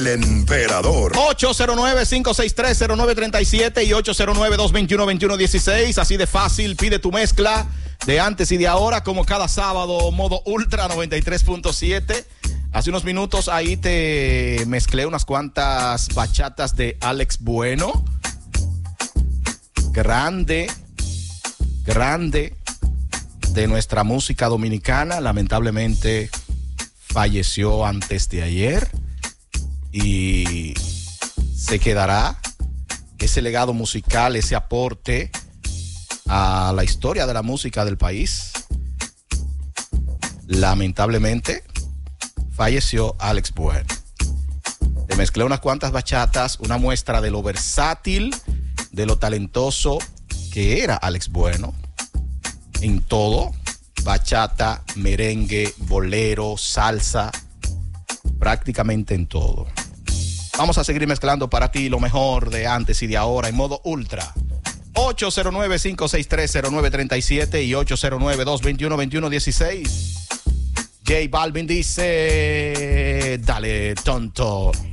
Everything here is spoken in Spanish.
El emperador. 809-563-0937 y 809-221-2116. Así de fácil, pide tu mezcla de antes y de ahora, como cada sábado, modo Ultra 93.7. Hace unos minutos ahí te mezclé unas cuantas bachatas de Alex Bueno. Grande de nuestra música dominicana. Lamentablemente falleció antes de ayer y se quedará ese legado musical, ese aporte a la historia de la música del país. Lamentablemente falleció Alex Bueno. Te mezclé unas cuantas bachatas, una muestra de lo versátil, de lo talentoso que era Alex Bueno en todo: bachata, merengue, bolero, salsa, prácticamente en todo. Vamos a seguir mezclando para ti lo mejor de antes y de ahora en modo Ultra. 809-563-0937 y 809-221-2116. J Balvin dice: dale, tonto.